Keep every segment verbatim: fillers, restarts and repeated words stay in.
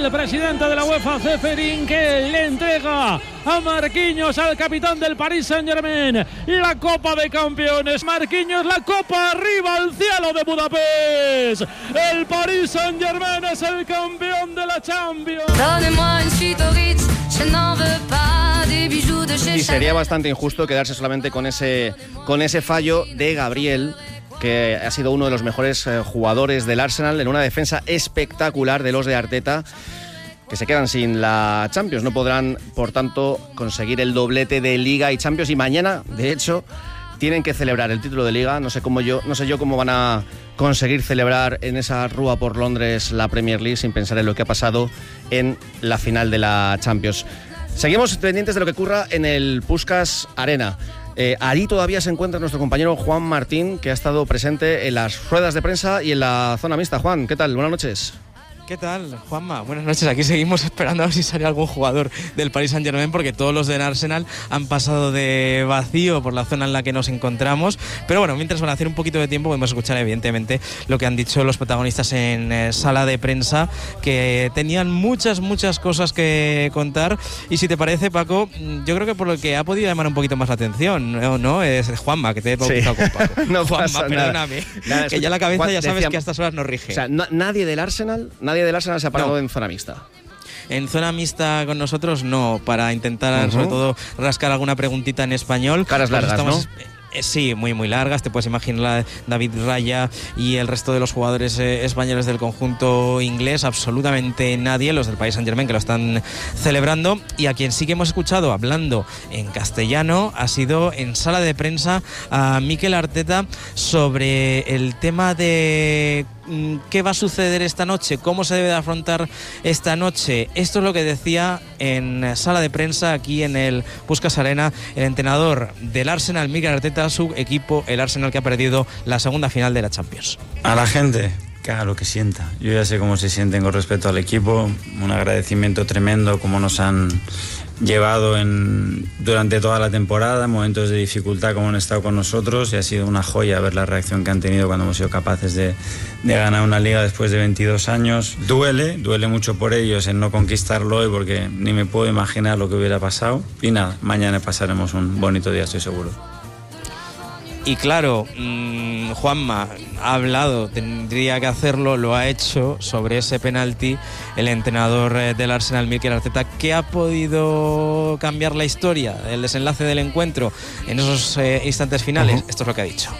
el presidente de la UEFA, Ceferin, que le entrega a Marquinhos, al capitán del Paris Saint-Germain, la Copa de Campeones. Marquinhos, la Copa arriba al cielo de Budapest. El Paris Saint-Germain es el campeón de la Champions. Y sería bastante injusto quedarse solamente con ese, con ese fallo de Gabriel, que ha sido uno de los mejores eh, jugadores del Arsenal en una defensa espectacular de los de Arteta, que se quedan sin la Champions. No podrán, por tanto, conseguir el doblete de Liga y Champions. Y mañana, de hecho, tienen que celebrar el título de Liga. No sé cómo yo, no sé yo cómo van a conseguir celebrar en esa rúa por Londres la Premier League sin pensar en lo que ha pasado en la final de la Champions. Seguimos pendientes de lo que ocurra en el Puskás Arena. Eh, allí todavía se encuentra nuestro compañero Juan Martín, que ha estado presente en las ruedas de prensa y en la zona mixta. Juan, ¿qué tal? Buenas noches. ¿Qué tal, Juanma? Buenas noches. Aquí seguimos esperando a ver si sale algún jugador del Paris Saint-Germain, porque todos los del Arsenal han pasado de vacío por la zona en la que nos encontramos. Pero bueno, mientras van a hacer un poquito de tiempo, podemos escuchar evidentemente lo que han dicho los protagonistas en eh, sala de prensa, que tenían muchas, muchas cosas que contar. Y si te parece, Paco, yo creo que por lo que ha podido llamar un poquito más la atención, ¿no? ¿No? Es Juanma, que te he bautizado sí. con Paco. No Juanma, perdóname. Nada, que ya la cabeza Juan, ya sabes decíamos, que a estas horas no rige. O sea, no, nadie del Arsenal... Nadie del Arsenal se ha parado no. en zona mixta. En zona mixta con nosotros no, para intentar uh-huh. sobre todo rascar alguna preguntita en español. Caras largas, pues estamos, ¿no? Eh, sí, muy muy largas, te puedes imaginar David Raya y el resto de los jugadores eh, españoles del conjunto inglés, absolutamente nadie, los del Paris Saint-Germain, que lo están celebrando. Y a quien sí que hemos escuchado hablando en castellano ha sido en sala de prensa a Mikel Arteta sobre el tema de qué va a suceder esta noche, cómo se debe de afrontar esta noche. Esto es lo que decía en sala de prensa aquí en el Puskás Arena el entrenador del Arsenal, Mikel Arteta, su equipo, el Arsenal, que ha perdido la segunda final de la Champions. A la gente que haga lo que sienta. Yo ya sé cómo se sienten con respecto al equipo, un agradecimiento tremendo, cómo nos han llevado en, durante toda la temporada, momentos de dificultad como han estado con nosotros, y ha sido una joya ver la reacción que han tenido cuando hemos sido capaces de, de ganar una liga después de veintidós años. Duele, duele mucho por ellos en no conquistarlo hoy, porque ni me puedo imaginar lo que hubiera pasado. Y nada, mañana pasaremos un bonito día, estoy seguro. Y claro, mmm, Juanma ha hablado, tendría que hacerlo, lo ha hecho sobre ese penalti el entrenador eh, del Arsenal, Mikel Arteta, que ha podido cambiar la historia, el desenlace del encuentro en esos eh, instantes finales. Uh-huh. Esto es lo que ha dicho.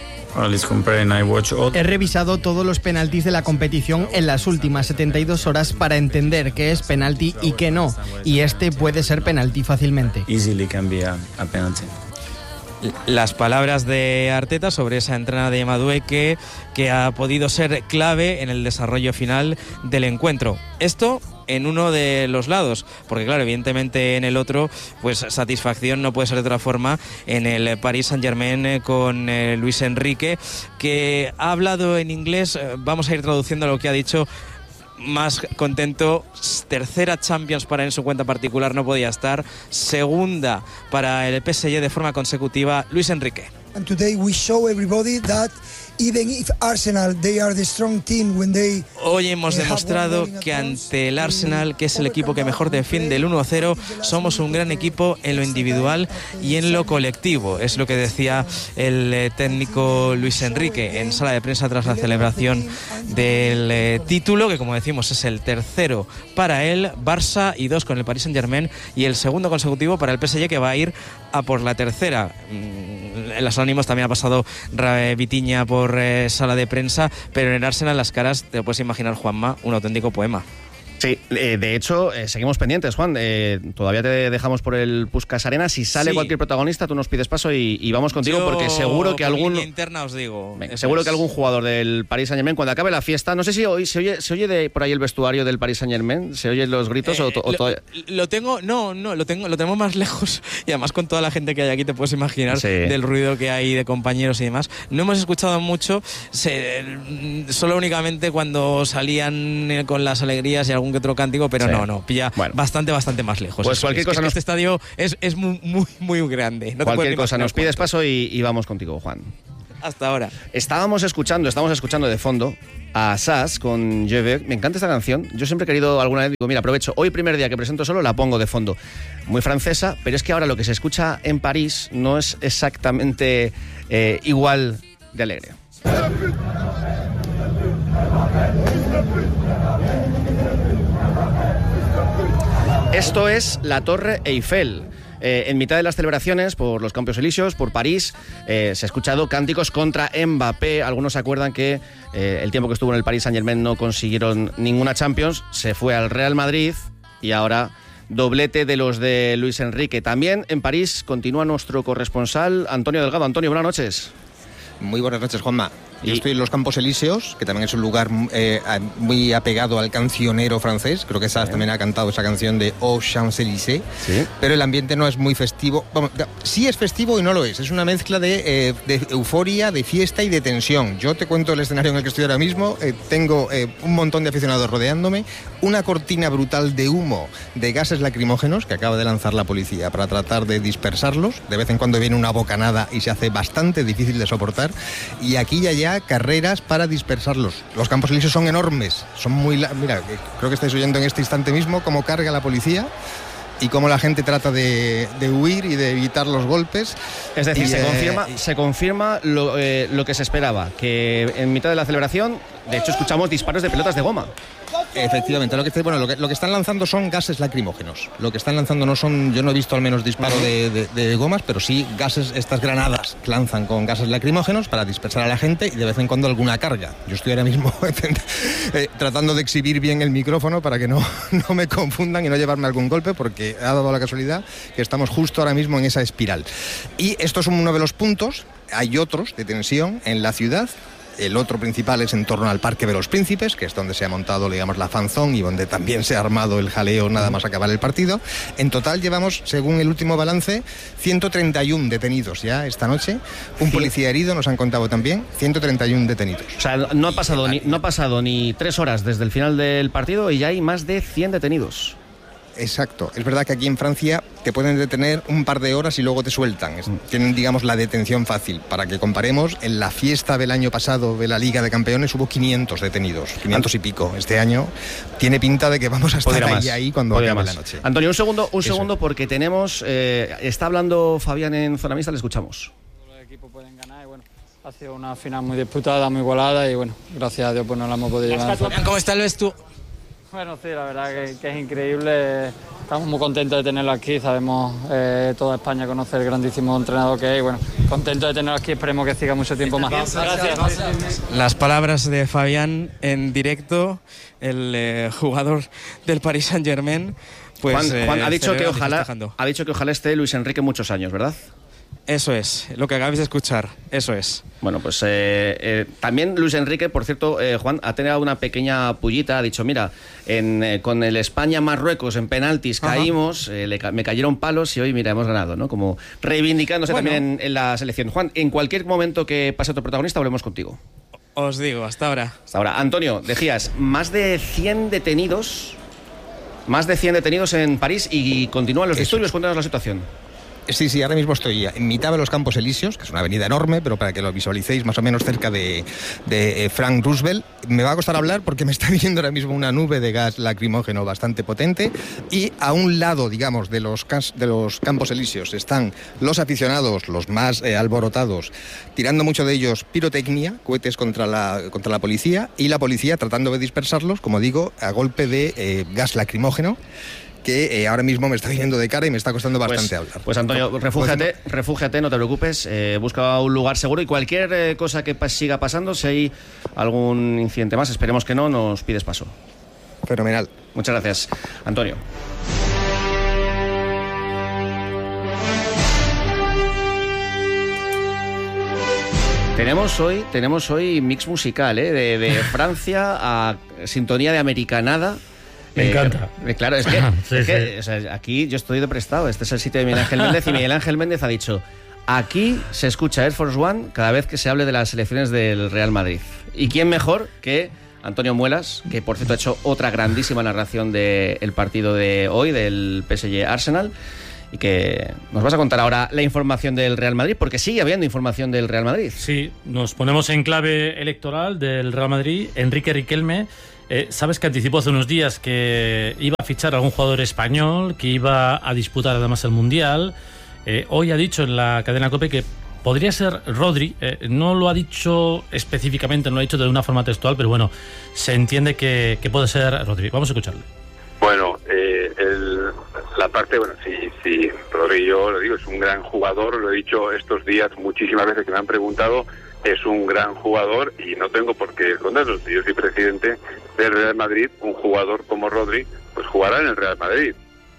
He revisado todos los penaltis de la competición en las últimas setenta y dos horas para entender qué es penalti y qué no. Y este puede ser penalti fácilmente. Easily can be a, a penalty. Las palabras de Arteta sobre esa entrada de Madueke, que ha podido ser clave en el desarrollo final del encuentro. Esto en uno de los lados, porque claro, evidentemente en el otro, pues satisfacción no puede ser de otra forma en el Paris Saint-Germain con eh, Luis Enrique, que ha hablado en inglés. Vamos a ir traduciendo lo que ha dicho. Más contento, tercera Champions para él en su cuenta particular, no podía estar, segunda para el P S G de forma consecutiva, Luis Enrique. And today we show everybody that even if Arsenal they are the strong team when they Hoy hemos demostrado que ante el Arsenal, que es el equipo que mejor defiende el uno cero, somos un gran equipo en lo individual y en lo colectivo. Es lo que decía el técnico Luis Enrique en sala de prensa tras la celebración del eh, título, que como decimos es el tercero para él, Barça, y dos con el Paris Saint-Germain, y el segundo consecutivo para el P S G, que va a ir a por la tercera. En los ánimos también ha pasado Vitiña por eh, sala de prensa, pero en el Arsenal las caras, te lo puedes imaginar, Juanma, un auténtico poema. Sí, eh, de hecho, eh, seguimos pendientes, Juan. Eh, todavía te dejamos por el Puskás Arena. Si sale sí. cualquier protagonista, tú nos pides paso y, y vamos contigo. Yo, porque seguro que algún. Línea interna os digo. Venga, seguro es. que algún jugador del Paris Saint-Germain, cuando acabe la fiesta, no sé si hoy se oye, se oye de por ahí el vestuario del Paris Saint-Germain, se oyen los gritos eh, o, o lo, todo. Lo tengo, no, no, lo tengo, lo tenemos más lejos, y además con toda la gente que hay aquí te puedes imaginar sí. del ruido que hay de compañeros y demás. No hemos escuchado mucho, se, solo únicamente cuando salían con las alegrías y algún que otro cántico, pero sí. no, no, pilla bueno. bastante, bastante más lejos. Pues es, cualquier es cosa que nos... este estadio es, es muy, muy, muy grande. No cualquier cosa nos pides paso y, y vamos contigo, Juan. Hasta ahora. Estábamos escuchando, estamos escuchando de fondo a Sass con Je veux. Me encanta esta canción. Yo siempre he querido alguna vez, digo, mira, aprovecho, hoy primer día que presento solo, la pongo de fondo. Muy francesa, pero es que ahora lo que se escucha en París no es exactamente eh, igual de alegre. Esto es la Torre Eiffel. Eh, en mitad de las celebraciones por los Campos Elíseos, por París, eh, se ha escuchado cánticos contra Mbappé. Algunos se acuerdan que eh, el tiempo que estuvo en el Paris Saint-Germain no consiguieron ninguna Champions, se fue al Real Madrid y ahora doblete de los de Luis Enrique. También en París continúa nuestro corresponsal Antonio Delgado. Antonio, buenas noches. Muy buenas noches, Juanma. Yo Y... estoy en los Campos Elíseos, que también es un lugar eh, muy apegado al cancionero francés. Creo que Sass sí. también ha cantado esa canción de Aux Champs-Élysées. Sí. Pero el ambiente no es muy festivo. Bueno, sí es festivo y no lo es. Es una mezcla de, eh, de euforia, de fiesta y de tensión. Yo te cuento el escenario en el que estoy ahora mismo. Eh, tengo eh, un montón de aficionados rodeándome. Una cortina brutal de humo, de gases lacrimógenos que acaba de lanzar la policía para tratar de dispersarlos. De vez en cuando viene una bocanada y se hace bastante difícil de soportar. Y aquí y allá carreras para dispersarlos. Los Campos Elíseos son enormes, son muy... La... Mira, creo que estáis oyendo en este instante mismo cómo carga la policía y cómo la gente trata de, de huir y de evitar los golpes. Es decir, y, se, eh, confirma, y... se confirma lo, eh, lo que se esperaba, que en mitad de la celebración, de hecho, escuchamos disparos de pelotas de goma. Efectivamente, lo que, bueno, lo, que, lo que están lanzando son gases lacrimógenos. Lo que están lanzando no son, yo no he visto al menos disparo de, de, de gomas, pero sí gases, estas granadas que lanzan con gases lacrimógenos para dispersar a la gente y de vez en cuando alguna carga. Yo estoy ahora mismo eh, tratando de exhibir bien el micrófono para que no, no me confundan y no llevarme algún golpe, porque ha dado la casualidad que estamos justo ahora mismo en esa espiral. Y esto es uno de los puntos, hay otros de tensión en la ciudad. El otro principal es en torno al Parque de los Príncipes, que es donde se ha montado, digamos, la fanzón y donde también se ha armado el jaleo nada más acabar el partido. En total llevamos, según el último balance, ciento treinta y uno detenidos ya esta noche. Un policía herido, nos han contado también, ciento treinta y uno detenidos. O sea, no ha pasado ni, no ha pasado ni tres horas desde el final del partido y ya hay más de cien detenidos. Exacto. Es verdad que aquí en Francia te pueden detener un par de horas y luego te sueltan. Tienen, digamos, la detención fácil. Para que comparemos, en la fiesta del año pasado de la Liga de Campeones hubo quinientos detenidos, quinientos y pico. Este año tiene pinta de que vamos a estar ahí, más. ahí cuando acabe la noche. Antonio, un segundo, un Eso. segundo porque tenemos... Eh, está hablando Fabián en Zona Mixta, le escuchamos. Los equipos pueden ganar y bueno, ha sido una final muy disputada, muy igualada y bueno, gracias a Dios pues no la hemos podido llevar. ¿Cómo está el vestuario? Bueno, sí, la verdad que, que es increíble. Estamos muy contentos de tenerlo aquí. Sabemos, eh, toda España conoce el grandísimo entrenador que es. Y bueno, contentos de tenerlo aquí. Esperemos que siga mucho tiempo más. Gracias. Las palabras de Fabián en directo, el eh, jugador del Paris Saint-Germain. Pues, Juan, Juan eh, ha dicho que ojalá, ha dicho que ojalá esté Luis Enrique muchos años, ¿verdad? Eso es, lo que acabáis de escuchar, eso es. Bueno, pues eh, eh, también Luis Enrique, por cierto, eh, Juan, ha tenido una pequeña pullita, ha dicho, mira, en, eh, con el España-Marruecos en penaltis Ajá. caímos, eh, le, me cayeron palos y hoy, mira, hemos ganado, ¿no? Como reivindicándose bueno. también en, en la selección. Juan, en cualquier momento que pase otro protagonista, volvemos contigo. Os digo, hasta ahora. Hasta ahora. Antonio, decías, más de cien detenidos, más de cien detenidos en París y continúan los disturbios. Cuéntanos la situación. Sí, sí, ahora mismo estoy en mitad de los Campos Elíseos, que es una avenida enorme, pero para que lo visualicéis más o menos cerca de, de Frank Roosevelt. Me va a costar hablar porque me está viniendo ahora mismo una nube de gas lacrimógeno bastante potente y a un lado, digamos, de los, de los Campos Elíseos están los aficionados, los más eh, alborotados, tirando mucho de ellos pirotecnia, cohetes contra la, contra la policía y la policía tratando de dispersarlos, como digo, a golpe de eh, gas lacrimógeno, que eh, ahora mismo me está viniendo de cara y me está costando bastante pues, hablar. Pues Antonio, refúgiate, pues, refúgiate, no te preocupes, eh, busca un lugar seguro y cualquier eh, cosa que pa- siga pasando, si hay algún incidente más, esperemos que no, nos pides paso. Fenomenal. Muchas gracias, Antonio. Tenemos hoy, tenemos hoy mix musical, ¿eh? de, de Francia a sintonía de americanada. Me encanta. Eh, claro, es que, sí, es que sí. O sea, aquí yo estoy de prestado. Este es el sitio de Miguel Ángel Méndez y Miguel Ángel Méndez ha dicho: aquí se escucha Air Force One cada vez que se hable de las selecciones del Real Madrid. ¿Y quién mejor que Antonio Muelas, que por cierto ha hecho otra grandísima narración del partido de hoy, del P S G Arsenal? y que nos vas a contar ahora la información del Real Madrid, porque sigue habiendo información del Real Madrid. Sí, nos ponemos en clave electoral del Real Madrid. Enrique Riquelme, eh, sabes que anticipó hace unos días que iba a fichar a algún jugador español, que iba a disputar además el Mundial. Eh, hoy ha dicho en la cadena COPE que podría ser Rodri. Eh, no lo ha dicho específicamente, no lo ha dicho de una forma textual, pero bueno, se entiende que, que puede ser Rodri. Vamos a escucharle. Bueno, eh, el, la parte, bueno, sí, sí, Rodri, yo lo digo, es un gran jugador, lo he dicho estos días muchísimas veces que me han preguntado, es un gran jugador y no tengo por qué esconderlo. Si yo soy presidente del Real Madrid, un jugador como Rodri, pues jugará en el Real Madrid.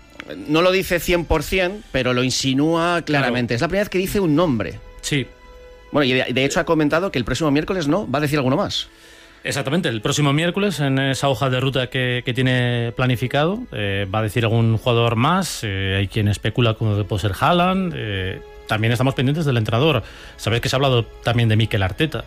No lo dice cien por ciento, pero lo insinúa claramente. Claro. Es la primera vez que dice un nombre. Sí. Bueno, y de, de hecho ha comentado que el próximo miércoles no, va a decir alguno más. Exactamente, el próximo miércoles en esa hoja de ruta que, que tiene planificado eh, va a decir algún jugador más. Eh, hay quien especula como que puede ser Haaland. Eh, también estamos pendientes del entrenador. Sabéis que se ha hablado también de Mikel Arteta,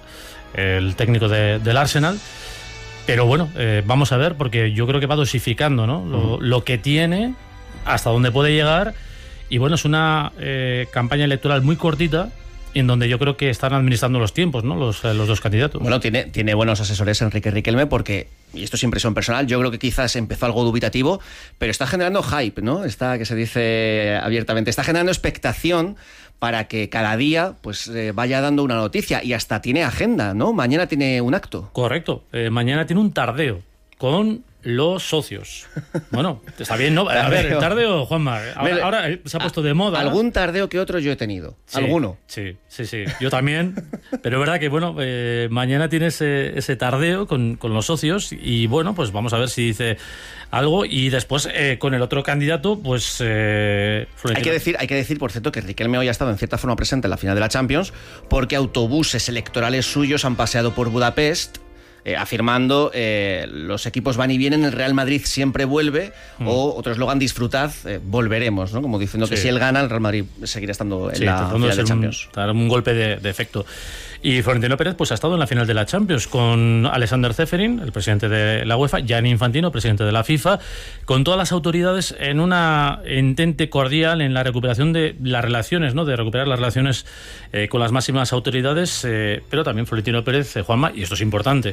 el técnico de, del Arsenal. Pero bueno, eh, vamos a ver, porque yo creo que va dosificando, ¿no? Lo, uh-huh. lo que tiene, hasta dónde puede llegar. Y bueno, es una eh, campaña electoral muy cortita, en donde yo creo que están administrando los tiempos, ¿no? Los, los dos candidatos. Bueno, tiene, tiene buenos asesores Enrique Riquelme, porque, y esto es impresión personal, yo creo que quizás empezó algo dubitativo, pero está generando hype, ¿no? Está, que se dice abiertamente, está generando expectación para que cada día pues eh, vaya dando una noticia, y hasta tiene agenda, ¿no? Mañana tiene un acto. Correcto, eh, mañana tiene un tardeo con los socios. Bueno, está bien, ¿no? A ver, el tardeo, Juanma, ahora, ahora se ha puesto de moda. Algún tardeo que otro yo he tenido. Sí, ¿Alguno? Sí, sí, sí. Yo también. Pero es verdad que, bueno, eh, mañana tiene ese, ese tardeo con, con los socios y, bueno, pues vamos a ver si dice algo. Y después, eh, con el otro candidato, pues... Eh, hay, que decir, hay que decir, por cierto, que Riquelme hoy ha estado en cierta forma presente en la final de la Champions, porque autobuses electorales suyos han paseado por Budapest, Eh, afirmando eh, los equipos van y vienen, el Real Madrid siempre vuelve, mm. o otro eslogan, disfrutad, eh, volveremos, ¿no? Como diciendo sí. que si él gana, el Real Madrid seguirá estando en sí, la final de Champions. Un, un golpe de, de efecto. Y Florentino Pérez pues ha estado en la final de la Champions con Alexander Ceferin, el presidente de la UEFA, Gianni Infantino, presidente de la FIFA, con todas las autoridades en una entente cordial en la recuperación de las relaciones, ¿no? De recuperar las relaciones eh, con las máximas autoridades, eh, pero también Florentino Pérez, eh, Juanma, y esto es importante,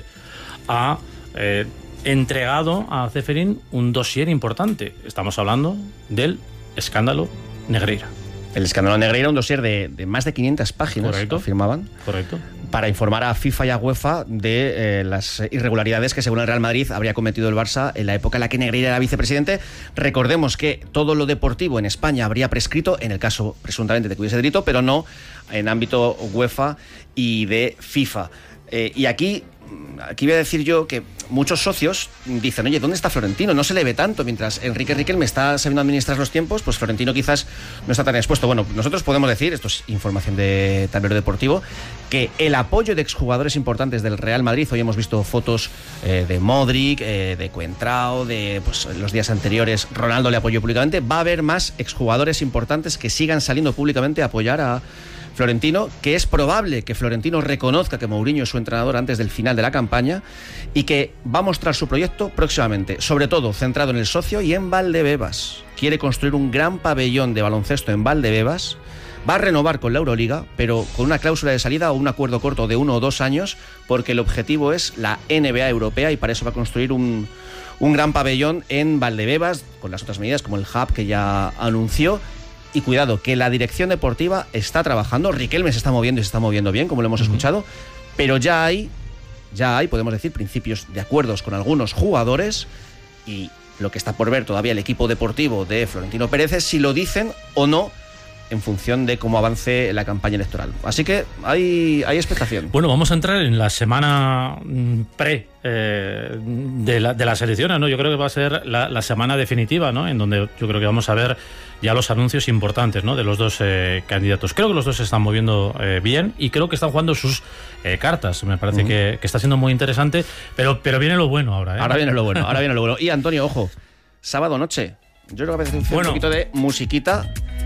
ha eh, entregado a Ceferin un dossier importante. Estamos hablando del escándalo Negreira. El escándalo Negreira, un dossier de, de más de quinientas páginas, correcto, afirmaban, correcto, para informar a FIFA y a UEFA de eh, las irregularidades que según el Real Madrid habría cometido el Barça en la época en la que Negreira era vicepresidente. Recordemos que todo lo deportivo en España habría prescrito en el caso presuntamente de que hubiese delito, pero no en ámbito UEFA y de FIFA. Eh, y aquí, aquí voy a decir yo que muchos socios dicen, oye, ¿dónde está Florentino? No se le ve tanto, mientras Enrique Riquelme está sabiendo administrar los tiempos, pues Florentino quizás no está tan expuesto. Bueno, nosotros podemos decir, esto es información de Tablero Deportivo, que el apoyo de exjugadores importantes del Real Madrid, hoy hemos visto fotos eh, de Modric, eh, de Coentrao, de pues, los días anteriores Ronaldo le apoyó públicamente, va a haber más exjugadores importantes que sigan saliendo públicamente a apoyar a Florentino, que es probable que Florentino reconozca que Mourinho es su entrenador antes del final de la campaña y que va a mostrar su proyecto próximamente, sobre todo centrado en el socio y en Valdebebas. Quiere construir un gran pabellón de baloncesto en Valdebebas, va a renovar con la Euroliga, pero con una cláusula de salida o un acuerdo corto de uno o dos años, porque el objetivo es la N B A europea y para eso va a construir un, un gran pabellón en Valdebebas, con las otras medidas como el hub que ya anunció. Y cuidado, que la dirección deportiva está trabajando, Riquelme se está moviendo y se está moviendo bien, como lo hemos uh-huh. escuchado, pero ya hay, ya hay, podemos decir, principios de acuerdos con algunos jugadores, y lo que está por ver todavía el equipo deportivo de Florentino Pérez es si lo dicen o no, en función de cómo avance la campaña electoral. Así que hay, hay expectación. Bueno, vamos a entrar en la semana pre eh, de, la, de las elecciones, ¿no? Yo creo que va a ser la, la semana definitiva, ¿no? En donde yo creo que vamos a ver ya los anuncios importantes, ¿no? De los dos eh, candidatos. Creo que los dos se están moviendo eh, bien y creo que están jugando sus eh, cartas. Me parece uh-huh. que, que está siendo muy interesante, pero, pero viene lo bueno ahora, ¿eh? Ahora viene lo bueno, ahora viene lo bueno. Y Antonio, ojo, sábado noche. Yo creo que a veces un bueno. poquito de musiquita.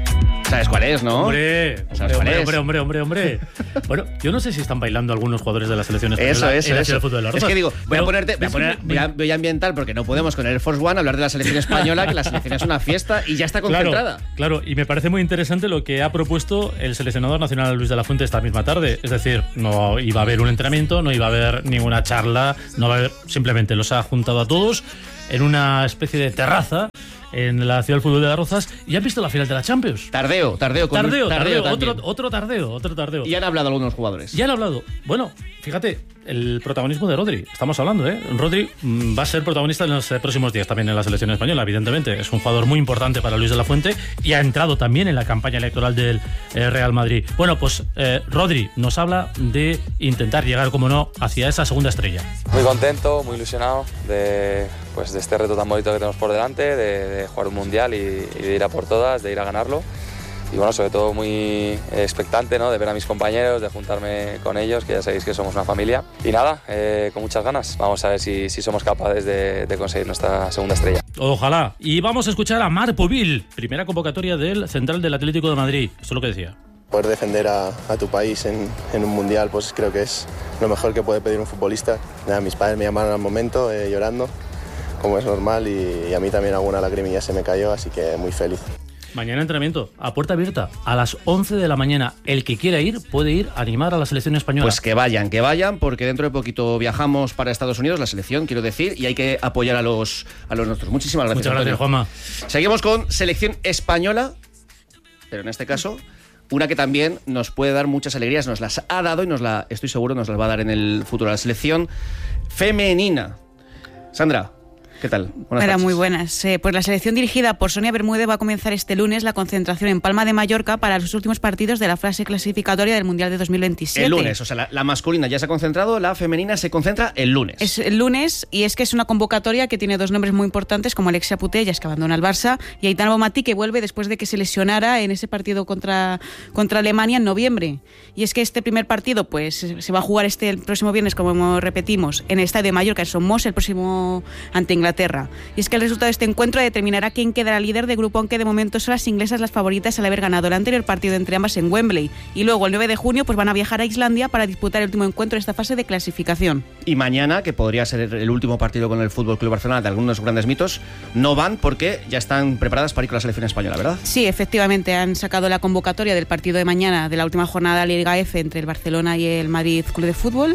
¿Sabes cuál es, no? Hombre, ¿Sabes hombre, cuál hombre, es? hombre, hombre, hombre. Bueno, yo no sé si están bailando algunos jugadores de la selección española. Eso, eso, en la eso. Ciudad del Fútbol de las Es Rozas. que digo, voy Pero, a ponerte, voy a, poner, voy, a, voy a ambientar porque no podemos con el Air Force One hablar de la selección española, que la selección es una fiesta y ya está concentrada. Claro, claro, y me parece muy interesante lo que ha propuesto el seleccionador nacional Luis de la Fuente esta misma tarde. Es decir, no iba a haber un entrenamiento, no iba a haber ninguna charla, no va a haber, simplemente los ha juntado a todos en una especie de terraza en la Ciudad del Fútbol de las Rozas y han visto la final de la Champions. Tardeo, tardeo, con Tardeo, tardeo, tardeo otro, otro tardeo, otro tardeo. Y han hablado algunos jugadores. Ya han hablado. Bueno, fíjate, el protagonismo de Rodri. Estamos hablando, ¿eh? Rodri mmm, va a ser protagonista en los eh, próximos días también en la selección española, evidentemente. Es un jugador muy importante para Luis de la Fuente y ha entrado también en la campaña electoral del eh, Real Madrid. Bueno, pues eh, Rodri nos habla de intentar llegar, como no, hacia esa segunda estrella. Muy contento, muy ilusionado de, pues, de este reto tan bonito que tenemos por delante, de, de jugar un mundial y, y de ir a por todas, de ir a ganarlo. Y bueno, sobre todo muy expectante, ¿no?, de ver a mis compañeros, de juntarme con ellos, que ya sabéis que somos una familia. Y nada, eh, con muchas ganas. Vamos a ver si, si somos capaces de, de conseguir nuestra segunda estrella. Ojalá. Y vamos a escuchar a Marc Povil, primera convocatoria del central del Atlético de Madrid. Esto es lo que decía. Poder defender a, a tu país en, en un mundial, pues creo que es lo mejor que puede pedir un futbolista. Nada, mis padres me llamaron al momento eh, llorando, como es normal, y, y a mí también alguna lagrimilla se me cayó, así que muy feliz. Mañana entrenamiento, a puerta abierta, a las once de la mañana. El que quiera ir, puede ir a animar a la selección española. Pues que vayan, que vayan, porque dentro de poquito viajamos para Estados Unidos, la selección, quiero decir, y hay que apoyar a los, a los nuestros. Muchísimas gracias, Muchas gracias, Antonio. Juanma. Seguimos con selección española, pero en este caso, una que también nos puede dar muchas alegrías, nos las ha dado y nos la, estoy seguro, nos las va a dar en el futuro. La selección femenina. Sandra, ¿qué tal? Buenas Hola, muy buenas. Eh, pues la selección dirigida por Sonia Bermúdez va a comenzar este lunes la concentración en Palma de Mallorca para los últimos partidos de la fase clasificatoria del Mundial de dos mil veintisiete. El lunes, o sea, la, la masculina ya se ha concentrado, la femenina se concentra el lunes. Es el lunes, y es que es una convocatoria que tiene dos nombres muy importantes, como Alexia Putellas, que abandona el Barça, y Aitana Bonmatí, que vuelve después de que se lesionara en ese partido contra, contra Alemania en noviembre. Y es que este primer partido pues se va a jugar este el próximo viernes, como repetimos, en el Estadio de Mallorca, en Somos, el próximo ante Inglaterra. Y es que el resultado de este encuentro determinará quién quedará líder de grupo, aunque de momento son las inglesas las favoritas al haber ganado el anterior partido entre ambas en Wembley. Y luego el nueve de junio pues van a viajar a Islandia para disputar el último encuentro de esta fase de clasificación. Y mañana, que podría ser el último partido con el F C Barcelona de algunos grandes mitos, no van porque ya están preparadas para ir con la selección española, ¿verdad? Sí, efectivamente, han sacado la convocatoria del partido de mañana de la última jornada de la Liga F entre el Barcelona y el Madrid Club de Fútbol.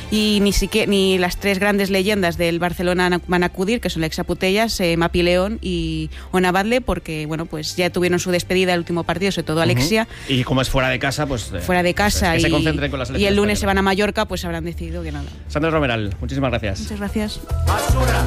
Y ni siquiera ni las tres grandes leyendas del Barcelona van a acudir, que son Alexia Putellas, eh, Mapi León y Ona Badle, porque bueno, pues ya tuvieron su despedida el último partido, sobre todo Alexia. Uh-huh. Y como es fuera de casa, pues eh, fuera de casa, pues, que y, se concentren con la selección y el lunes española. Se van a Mallorca, pues habrán decidido que nada. Sandra Romeral, muchísimas gracias. Muchas gracias. Basura.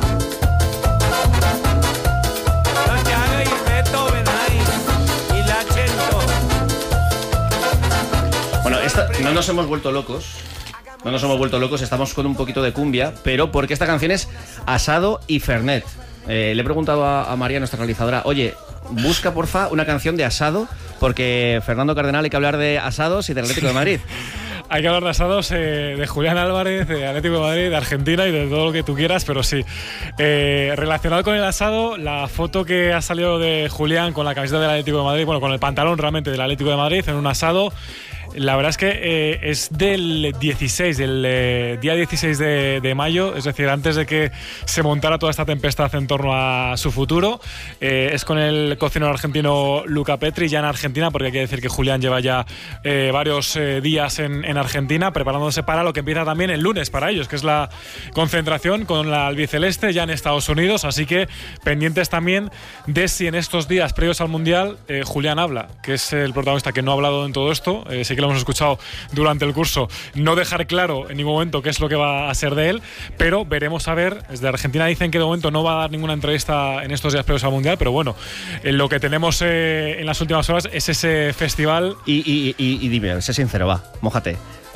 Bueno, esta, no nos hemos vuelto locos. No nos hemos vuelto locos, estamos con un poquito de cumbia, pero porque esta canción es Asado y Fernet. Eh, le he preguntado a, a María, nuestra realizadora, oye, busca porfa una canción de asado, porque Fernando Cardenal hay que hablar de asados y del Atlético de Madrid. Hay que hablar de asados, eh, de Julián Álvarez, de Atlético de Madrid, de Argentina y de todo lo que tú quieras, pero sí. Eh, relacionado con el asado, la foto que ha salido de Julián con la camiseta del Atlético de Madrid, bueno, con el pantalón realmente del Atlético de Madrid en un asado. La verdad es que eh, es del dieciséis, del eh, día dieciséis de, de mayo, es decir, antes de que se montara toda esta tempestad en torno a su futuro. Eh, es con el cocinero argentino Luca Petri, ya en Argentina, porque hay que decir que Julián lleva ya eh, varios eh, días en, en Argentina, preparándose para lo que empieza también el lunes para ellos, que es la concentración con la albiceleste ya en Estados Unidos. Así que pendientes también de si en estos días previos al Mundial eh, Julián habla, que es el protagonista que no ha hablado en todo esto. Eh, sí que lo hemos escuchado durante el curso, no dejar claro en ningún momento qué es lo que va a ser de él, pero veremos a ver. Desde Argentina dicen que de momento no va a dar ninguna entrevista en estos días previos al Mundial, pero bueno, en lo que tenemos eh, en las últimas horas es ese festival. Y, y, y, y dime, sé sincero, va, mójate.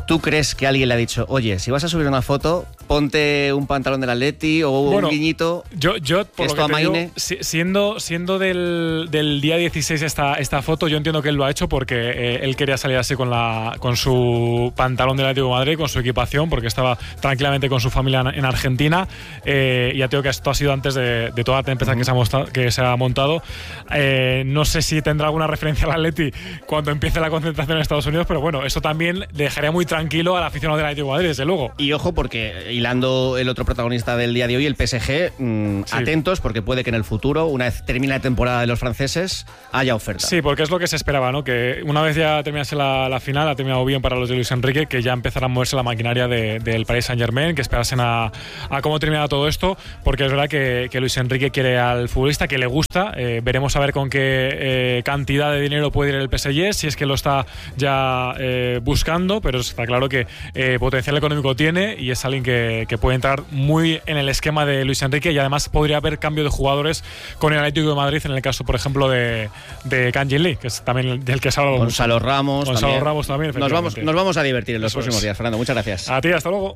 ¿Tú crees que alguien le ha dicho, oye, si vas a subir una foto, ponte un pantalón del Atleti o bueno, un guiñito? Yo, yo por esto lo que te digo, amaine. siendo, siendo del, del día dieciséis esta, esta foto, yo entiendo que él lo ha hecho porque eh, él quería salir así con, la, con su pantalón del Atlético de Madrid, con su equipación, porque estaba tranquilamente con su familia en Argentina. Eh, y ya te digo que esto ha sido antes de, de toda la tempestad uh-huh. que, se ha mostrado, que se ha montado. Eh, no sé si tendrá alguna referencia al Atleti cuando empiece la concentración en Estados Unidos, pero bueno, eso también dejaría muy tranquilo al aficionado del Atlético de Madrid, desde luego. Y ojo, porque hilando el otro protagonista del día de hoy, el P S G, mmm, sí. atentos, porque puede que en el futuro, una vez termine la temporada de los franceses, haya oferta. Sí, porque es lo que se esperaba, ¿no? Que una vez ya terminase la, la final, ha terminado bien para los de Luis Enrique, que ya empezará a moverse la maquinaria de, del Paris Saint-Germain, que esperasen a, a cómo termina todo esto, porque es verdad que, que Luis Enrique quiere al futbolista, que le gusta. Eh, veremos a ver con qué eh, cantidad de dinero puede ir el P S G, si es que lo está ya eh, buscando, pero está claro que eh, potencial económico tiene y es alguien que, que puede entrar muy en el esquema de Luis Enrique, y además podría haber cambio de jugadores con el Atlético de Madrid, en el caso, por ejemplo, de, de Kang Jin Lee, que es también del que se ha hablado Gonzalo mucho. Ramos Gonzalo también. Ramos también, nos vamos, nos vamos a divertir en los Eso próximos es. días, Fernando. Muchas gracias. A ti, hasta luego.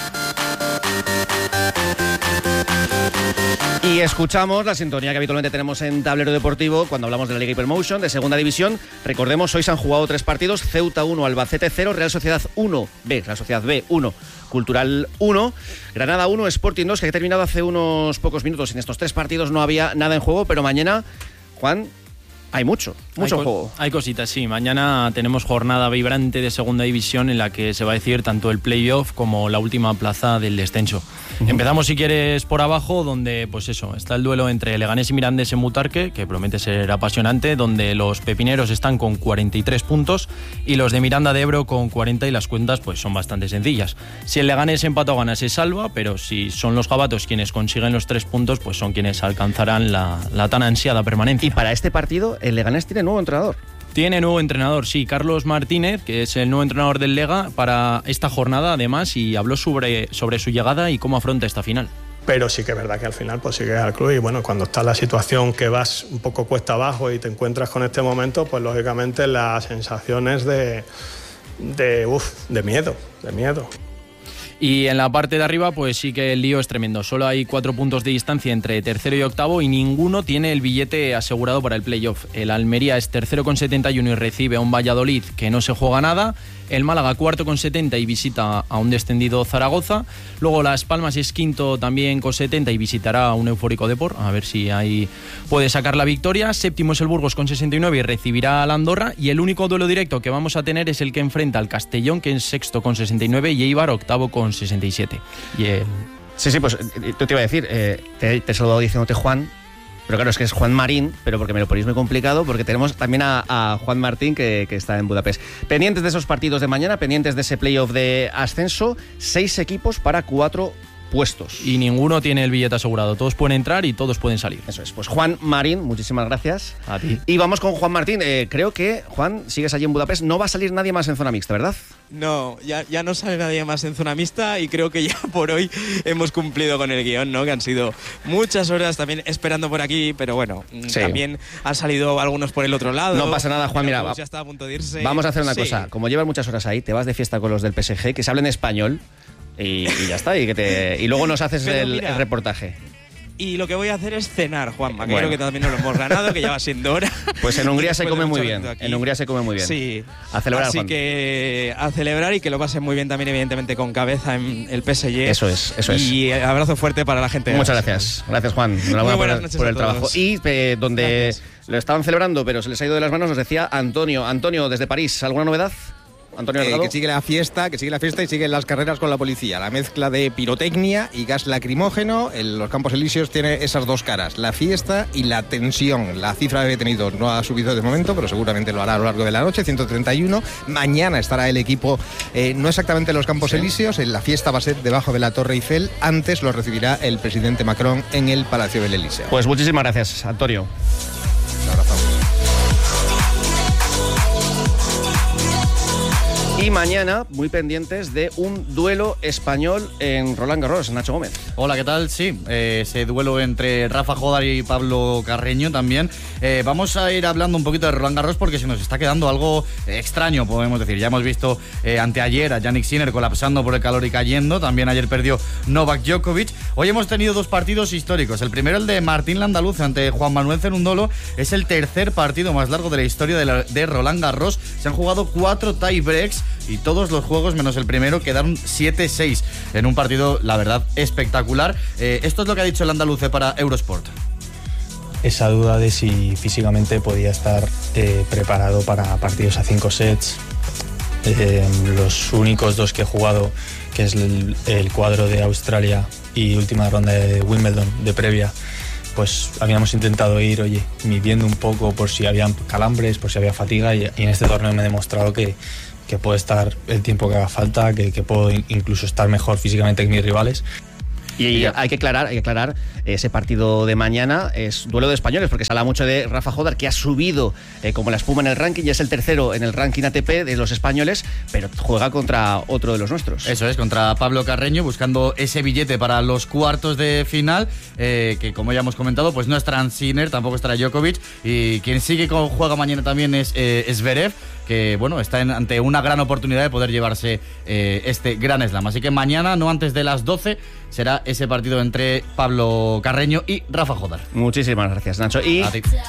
Y escuchamos la sintonía que habitualmente tenemos en Tablero Deportivo cuando hablamos de la Liga Hypermotion de Segunda División. Recordemos, hoy se han jugado tres partidos: Ceuta uno, Albacete cero, Real Sociedad uno, B, la Sociedad B uno, Cultural uno, Granada uno, Sporting dos, que ha terminado hace unos pocos minutos. En estos tres partidos no había nada en juego, pero mañana, Juan, hay mucho, mucho hay juego. Hay cositas, sí. Mañana tenemos jornada vibrante de Segunda División en la que se va a decir tanto el playoff como la última plaza del descenso. Uh-huh. Empezamos, si quieres, por abajo, donde, pues eso, está el duelo entre Leganés y Mirandés en Butarque, que promete ser apasionante, donde los pepineros están con cuarenta y tres puntos y los de Miranda de Ebro con cuarenta, y las cuentas pues son bastante sencillas. Si el Leganés empata o gana, se salva, pero si son los jabatos quienes consiguen los tres puntos, pues son quienes alcanzarán la, la tan ansiada permanencia. Y para este partido, el Leganés tiene nuevo entrenador. Tiene nuevo entrenador, sí, Carlos Martínez, que es el nuevo entrenador del Lega para esta jornada, además, y habló sobre, sobre su llegada y cómo afronta esta final. Pero sí que es verdad que al final pues sigue al club, y bueno, cuando está en la situación que vas un poco cuesta abajo y te encuentras con este momento, pues lógicamente la sensación es de, de, uf, de miedo, de miedo. Y en la parte de arriba, pues sí que el lío es tremendo. Solo hay cuatro puntos de distancia entre tercero y octavo y ninguno tiene el billete asegurado para el playoff. El Almería es tercero con setenta y uno y recibe a un Valladolid que no se juega nada. El Málaga cuarto con setenta y visita a un descendido Zaragoza. Luego Las Palmas es quinto también con setenta y visitará a un eufórico Depor. A ver si ahí puede sacar la victoria. Séptimo es el Burgos con sesenta y nueve y recibirá al Andorra. Y el único duelo directo que vamos a tener es el que enfrenta al Castellón, que es sexto con sesenta y nueve, y Eibar octavo con sesenta y siete. Y el... Sí, sí, pues yo te iba a decir, eh, te, te he saludado diciéndote Juan. Pero claro, es que es Juan Marín, pero porque me lo ponéis muy complicado, porque tenemos también a, a Juan Martín, que, que está en Budapest. Pendientes de esos partidos de mañana, pendientes de ese playoff de ascenso, seis equipos para cuatro puestos. Y ninguno tiene el billete asegurado. Todos pueden entrar y todos pueden salir. Eso es. Pues Juan Marín, muchísimas gracias. A ti. Y vamos con Juan Martín. Eh, creo que, Juan, sigues allí en Budapest. No va a salir nadie más en zona mixta, ¿verdad? No, ya, ya no sale nadie más en zona mixta, y creo que ya por hoy hemos cumplido con el guión, ¿no? Que han sido muchas horas también esperando por aquí, pero bueno, sí. También han salido algunos por el otro lado. No pasa nada, Juan, mira, ya está a punto de irse. Vamos a hacer una sí. cosa. Como llevas muchas horas ahí, te vas de fiesta con los del P S G, que se hablen español, y, y ya está, y, que te, y luego nos haces el, mira, el reportaje. Y lo que voy a hacer es cenar, Juanma, que bueno. creo que también nos lo hemos ganado, que ya va siendo hora. Pues en Hungría se come muy bien. En Hungría se come muy bien. Sí. A celebrar, Así Juan. que a celebrar, y que lo pasen muy bien también, evidentemente, con cabeza en el P S G. Eso es, eso es. Y abrazo fuerte para la gente. Muchas gracias. Gracias, Juan. Enhorabuena por, el, por el trabajo. Y eh, donde gracias. Lo estaban celebrando, pero se les ha ido de las manos, nos decía Antonio. Antonio, desde París, ¿alguna novedad? Antonio eh, que sigue la fiesta, que sigue la fiesta y siguen las carreras con la policía. La mezcla de pirotecnia y gas lacrimógeno en los Campos Elíseos tiene esas dos caras: la fiesta y la tensión. La cifra de detenidos no ha subido de momento, pero seguramente lo hará a lo largo de la noche. ciento treinta y uno. Mañana estará el equipo, eh, no exactamente en los Campos sí. Elíseos. En la fiesta va a ser debajo de la Torre Eiffel. Antes lo recibirá el presidente Macron en el Palacio del Elíseo. Pues muchísimas gracias, Antonio. Un abrazo. Y mañana, muy pendientes de un duelo español en Roland Garros, Nacho Gómez. Hola, ¿qué tal? Sí, eh, ese duelo entre Rafa Jódar y Pablo Carreño también. Eh, vamos a ir hablando un poquito de Roland Garros porque se nos está quedando algo extraño, podemos decir. Ya hemos visto eh, anteayer a Jannik Sinner colapsando por el calor y cayendo. También ayer perdió Novak Djokovic. Hoy hemos tenido dos partidos históricos. El primero, el de Martín Landaluz ante Juan Manuel Cerundolo. Es el tercer partido más largo de la historia de, la, de Roland Garros. Se han jugado cuatro tie breaks y todos los juegos, menos el primero, quedaron siete seis en un partido, la verdad, espectacular. Eh, esto es lo que ha dicho el andaluce para Eurosport. Esa duda de si físicamente podía estar eh, preparado para partidos a cinco sets. Eh, los únicos dos que he jugado, que es el, el cuadro de Australia y última ronda de Wimbledon de previa, pues habíamos intentado ir, oye, midiendo un poco por si había calambres, por si había fatiga, y, y en este torneo me he demostrado que, que puedo estar el tiempo que haga falta, que, que puedo incluso estar mejor físicamente que mis rivales. Y hay que aclarar, hay que aclarar, ese partido de mañana es duelo de españoles, porque se habla mucho de Rafa Jódar, que ha subido eh, como la espuma en el ranking, y es el tercero en el ranking A T P de los españoles, pero juega contra otro de los nuestros. Eso es, contra Pablo Carreño, buscando ese billete para los cuartos de final, eh, que como ya hemos comentado, pues no estará Sinner, tampoco estará Djokovic, y quien sigue con juega mañana también es eh, Zverev, que bueno, está en, ante una gran oportunidad de poder llevarse eh, este Gran Slam. Así que mañana, no antes de las doce, será ese partido entre Pablo Carreño y Rafa Jódar. Muchísimas gracias, Nacho. Y